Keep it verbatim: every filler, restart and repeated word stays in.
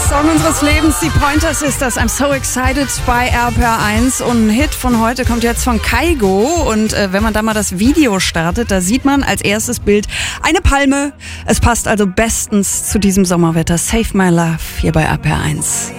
Song unseres Lebens, die Pointer Sisters. I'm so excited bei R P R eins. Und ein Hit von heute kommt jetzt von Kygo. Und äh, wenn man da mal das Video startet, da sieht man als erstes Bild eine Palme. Es passt also bestens zu diesem Sommerwetter. Save My Love hier bei R P R eins.